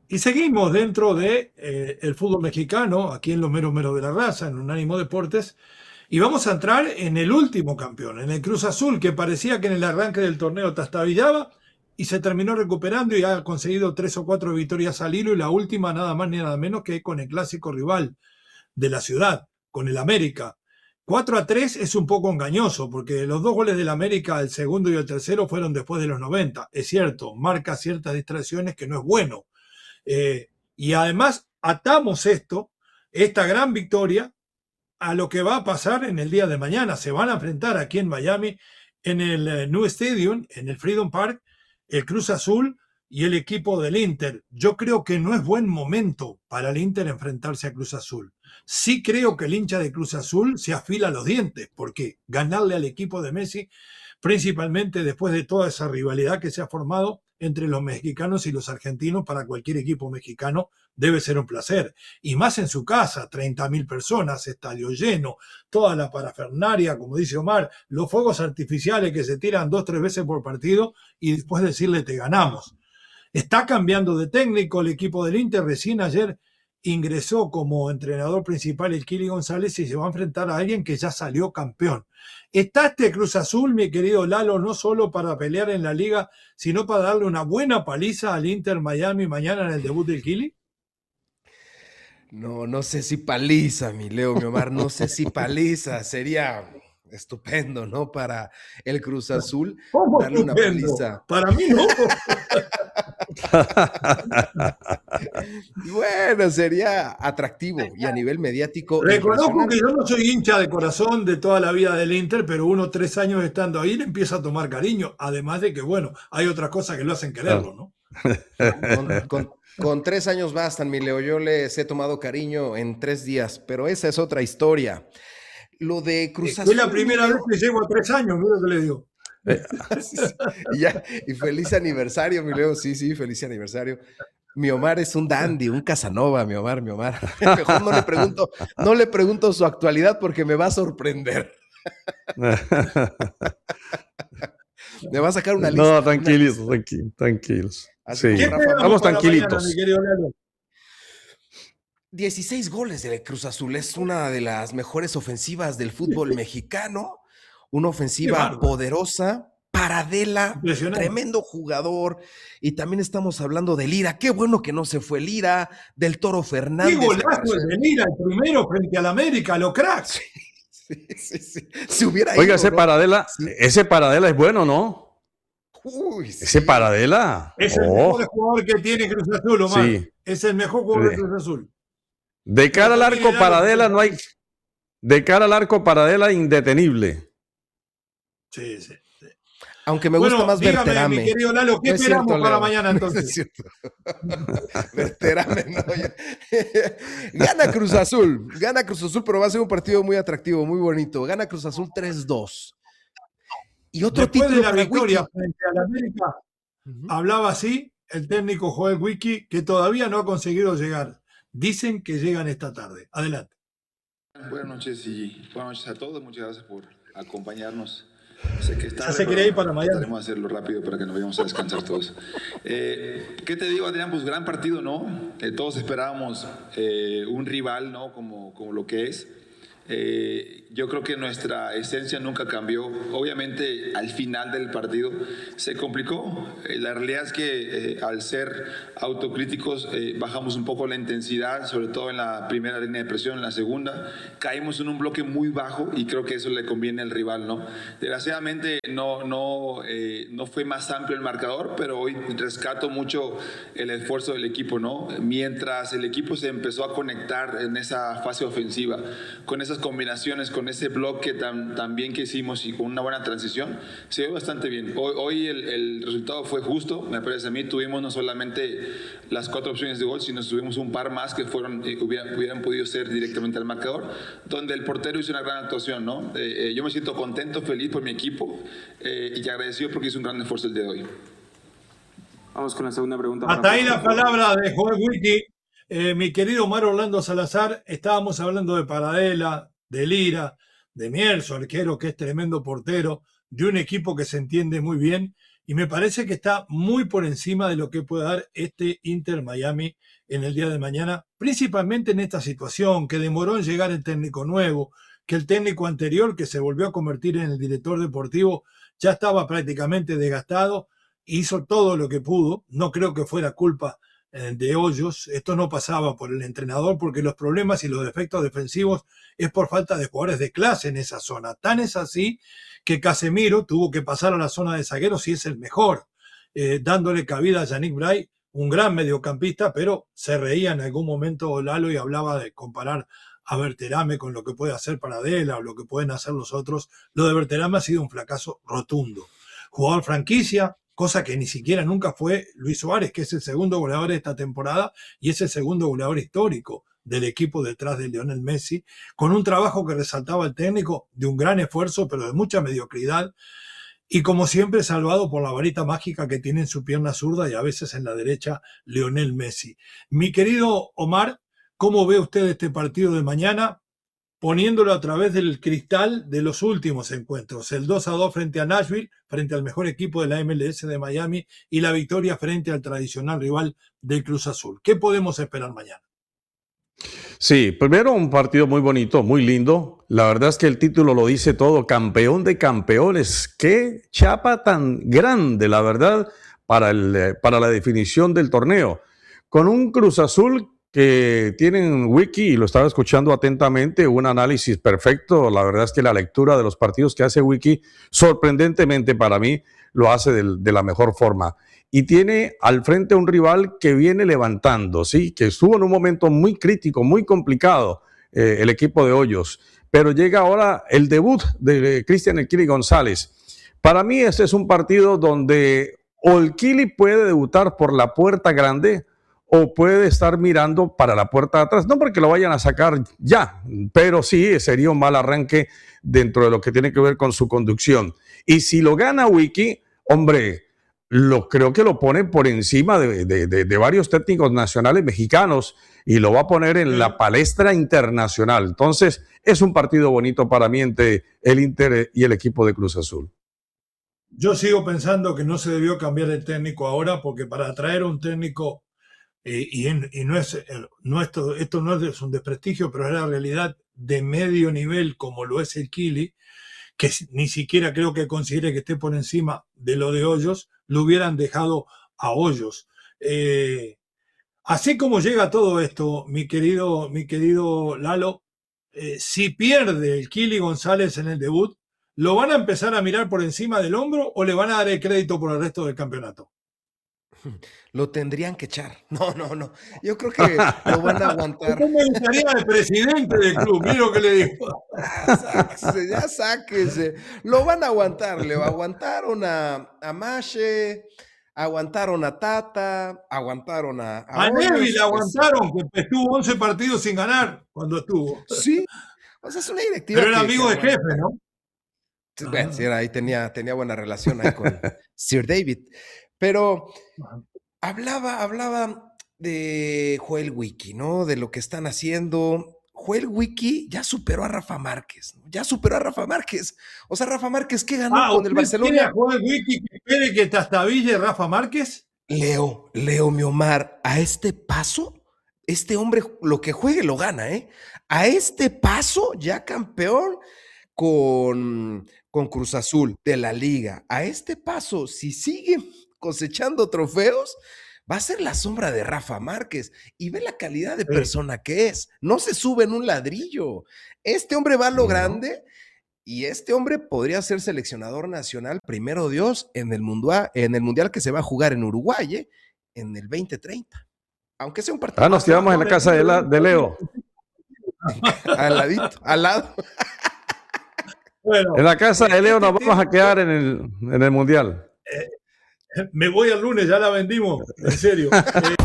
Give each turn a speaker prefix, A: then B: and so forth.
A: Y seguimos dentro de el fútbol mexicano, aquí en los meros meros de la raza, en Unánimo Deportes, y vamos a entrar en el último campeón, en el Cruz Azul, que parecía que en el arranque del torneo trastabillaba y se terminó recuperando y ha conseguido 3 o 4 victorias al hilo y la última nada más ni nada menos que con el clásico rival de la ciudad, con el América. 4-3 es un poco engañoso, porque los 2 goles del América, el segundo y el tercero, fueron después de los 90. Es cierto, marca ciertas distracciones que no es bueno, y además atamos esta gran victoria, a lo que va a pasar en el día de mañana. Se van a enfrentar aquí en Miami, en el New Stadium, en el Freedom Park, el Cruz Azul y el equipo del Inter. Yo creo que no es buen momento para el Inter enfrentarse a Cruz Azul. Sí creo que el hincha de Cruz Azul se afila los dientes, porque ganarle al equipo de Messi, principalmente después de toda esa rivalidad que se ha formado entre los mexicanos y los argentinos, para cualquier equipo mexicano debe ser un placer. Y más en su casa, 30.000 personas, estadio lleno, toda la parafernaria, como dice Omar, los fuegos artificiales que se tiran 2 o 3 veces por partido y después decirle te ganamos. Está cambiando de técnico el equipo del Inter. Recién ayer ingresó como entrenador principal el Kili González y se va a enfrentar a alguien que ya salió campeón. Está este Cruz Azul, mi querido Lalo, no solo para pelear en la liga, sino para darle una buena paliza al Inter Miami mañana en el debut del Kili.
B: No, no sé si paliza, mi Leo, mi Omar, no sé si paliza, sería estupendo, ¿no? Para el Cruz Azul,
A: ¿Cómo
B: darle una
A: estupendo?
B: paliza.
A: Para mí no.
B: Bueno, sería atractivo y a nivel mediático
A: Reconozco que
B: impresionante.
A: yo no soy hincha de corazón de toda la vida del Inter, pero uno 3 años estando ahí le empieza a tomar cariño. Además de que, bueno, hay otras cosas que lo hacen quererlo, ¿no?
B: Con 3 años bastan, mi Leo. Yo les he tomado cariño en 3 días, pero esa es otra historia. Lo de Cruz
A: Fue la
B: Azul, mi
A: primera vez
B: Leo.
A: que llego a 3 años, mira lo que le digo.
B: Sí, sí. Y feliz aniversario, mi Leo. Sí, sí, feliz aniversario. Mi Omar es un dandy, un Casanova, mi Omar, mi Omar. Mejor no le pregunto su actualidad porque me va a sorprender. Me va a sacar una lista.
C: No, tranquilos, tranquilos.
B: Así
C: Sí,
B: como
A: ¿Qué
B: Rafa
A: esperamos
C: estamos
B: Márquez.
A: para mañana, mi
C: tranquilitos.
A: querido Lalo?
B: 16 goles de Cruz Azul. Es una de las mejores ofensivas del fútbol mexicano. Una
A: Qué
B: ofensiva
A: bárbaro.
B: poderosa. Paradela,
A: Impresionante.
B: tremendo jugador. Y también estamos hablando de Lira. Qué bueno que no se fue Lira. Del Toro
A: Qué
B: Fernández.
A: golazo el de Lira, el primero frente al América, lo crack.
B: Sí, sí, sí, sí. Se hubiera
C: Oiga,
B: ido, ¿no? Sí.
C: ese Paradela es bueno, ¿no?
B: Uy,
C: Ese
B: sí.
C: Paradela.
A: Es el mejor
C: Oh,
A: jugador que tiene Cruz Azul, Omar.
C: sí.
A: Es el mejor jugador de Cruz Azul.
C: De cara al
A: Pero mire,
C: arco
A: Lalo,
C: Paradela no hay. De cara al arco Paradela indetenible.
A: sí, sí.
B: Aunque me gusta
A: Bueno,
B: más
A: dígame, mi
B: Berterame.
A: querido Lalo, ¿qué
B: No es
A: esperamos
B: cierto,
A: para
B: Leo.
A: mañana
B: No es
A: entonces?
B: cierto. Berterame, no. Gana Cruz Azul. Gana Cruz Azul, pero va a ser un partido muy atractivo, muy bonito. Gana Cruz Azul 3-2. Y otro
A: Después de
B: título
A: la
B: para
A: victoria
B: Wiki.
A: frente al América,
B: Uh-huh.
A: hablaba así el técnico Joel Wiki, que todavía no ha conseguido llegar. Dicen que llegan esta tarde. Adelante.
D: Buenas noches y buenas noches a todos. Muchas gracias por acompañarnos. Sé que está
A: Ya se quería ir para Miami.
D: trataremos de hacerlo rápido para que nos vayamos a descansar todos. ¿Qué te digo, Adrián? Pues gran partido, ¿no? Todos esperábamos un rival, ¿no? Como lo que es. Yo creo que nuestra esencia nunca cambió. Obviamente al final del partido se complicó. La realidad es que al ser autocríticos bajamos un poco la intensidad, sobre todo en la primera línea de presión. En la segunda caímos en un bloque muy bajo y creo que eso le conviene al rival, ¿no? Desgraciadamente no fue más amplio el marcador, pero hoy rescato mucho el esfuerzo del equipo, ¿no? Mientras el equipo se empezó a conectar en esa fase ofensiva, con esas combinaciones, con ese bloque tan bien que hicimos y con una buena transición, se ve bastante bien. Hoy el resultado fue justo, me parece a mí. Tuvimos no solamente las 4 opciones de gol, sino tuvimos un par más que hubieran podido ser directamente al marcador, donde el portero hizo una gran actuación, ¿no? Yo me siento contento, feliz por mi equipo y agradecido porque hizo un gran esfuerzo el día de hoy.
E: Vamos con la segunda pregunta.
A: Hasta ahí la palabra de Joel Wiki. Mi querido Omar Orlando Salazar, estábamos hablando de Paradela, de Lira, de Mier, su arquero, que es tremendo portero, de un equipo que se entiende muy bien y me parece que está muy por encima de lo que puede dar este Inter Miami en el día de mañana, principalmente en esta situación que demoró en llegar el técnico nuevo, que el técnico anterior, que se volvió a convertir en el director deportivo, ya estaba prácticamente desgastado, hizo todo lo que pudo. No creo que fuera culpa de Hoyos. Esto no pasaba por el entrenador, porque los problemas y los defectos defensivos es por falta de jugadores de clase en esa zona. Tan es así que Casemiro tuvo que pasar a la zona de zagueros y es el mejor, dándole cabida a Yannick Bray, un gran mediocampista, pero se reía en algún momento Lalo y hablaba de comparar a Berterame con lo que puede hacer Paradela o lo que pueden hacer los otros. Lo de Berterame ha sido un fracaso rotundo. Jugador franquicia, cosa que ni siquiera nunca fue Luis Suárez, que es el segundo goleador de esta temporada y es el segundo goleador histórico del equipo detrás de Lionel Messi, con un trabajo que resaltaba el técnico de un gran esfuerzo, pero de mucha mediocridad, y como siempre salvado por la varita mágica que tiene en su pierna zurda y a veces en la derecha Lionel Messi. Mi querido Omar, ¿cómo ve usted este partido de mañana? Poniéndolo a través del cristal de los últimos encuentros, el 2-2 frente a Nashville, frente al mejor equipo de la MLS de Miami, y la victoria frente al tradicional rival del Cruz Azul. ¿Qué podemos esperar mañana?
C: Sí, primero un partido muy bonito, muy lindo. La verdad es que el título lo dice todo, campeón de campeones. Qué chapa tan grande, la verdad, para la definición del torneo. Con un Cruz Azul que tienen wiki, y lo estaba escuchando atentamente, un análisis perfecto. La verdad es que la lectura de los partidos que hace wiki, sorprendentemente para mí, lo hace de la mejor forma. Y tiene al frente un rival que viene levantando, ¿sí? Que estuvo en un momento muy crítico, muy complicado, el equipo de Hoyos. Pero llega ahora el debut de Cristian El Kili González. Para mí este es un partido donde o el Kili puede debutar por la puerta grande o puede estar mirando para la puerta de atrás. No porque lo vayan a sacar ya, pero sí sería un mal arranque dentro de lo que tiene que ver con su conducción. Y si lo gana Wiki, hombre, creo que lo pone por encima de varios técnicos nacionales mexicanos y lo va a poner en la palestra internacional. Entonces, es un partido bonito para mí entre el Inter y el equipo de Cruz Azul.
A: Yo sigo pensando que no se debió cambiar el técnico ahora, porque para traer un técnico, y no es, esto no es un desprestigio, pero es la realidad, de medio nivel como lo es el Kili, que ni siquiera creo que considere que esté por encima de lo de Hoyos, lo hubieran dejado a Hoyos. Así como llega todo esto, mi querido Lalo, si pierde el Kili González en el debut, ¿lo van a empezar a mirar por encima del hombro o le van a dar el crédito por el resto del campeonato?
B: Lo tendrían que echar. No. Yo creo que lo van a aguantar.
A: ¿Cómo me gustaría el presidente del club? Mira lo que le digo.
B: Ya sáquese. Lo van a aguantar. Le aguantaron a Mache, aguantaron a Tata, aguantaron a
A: Neville aguantaron, que estuvo 11 partidos sin ganar cuando estuvo.
B: Sí. O sea, es una directiva.
A: Pero era amigo de jefe, ¿no?
B: Bueno, sí, ahí tenía buena relación ahí con Sir David. Pero hablaba de Joel Wiki, ¿no? De lo que están haciendo. Joel Wiki ya superó a Rafa Márquez. O sea, Rafa Márquez, ¿qué ganó con el Barcelona?
A: ¿Tiene a Joel Wiki que espere que trastabille Rafa Márquez?
B: Leo, mi Omar, a este paso, este hombre lo que juegue lo gana, ¿eh? A este paso, ya campeón con Cruz Azul de la Liga. A este paso, si sigue cosechando trofeos, va a ser la sombra de Rafa Márquez. Y ve la calidad de persona que es. No se sube en un ladrillo. Este hombre va a lo grande y este hombre podría ser seleccionador nacional, primero Dios, en el mundial que se va a jugar en Uruguay, en el 2030. Aunque sea un partido.
C: Nos quedamos en la casa de Leo.
B: Al lado.
A: Bueno,
C: en la casa de Leo nos vamos a quedar en el mundial.
A: Me voy el lunes, ya la vendimos, en serio.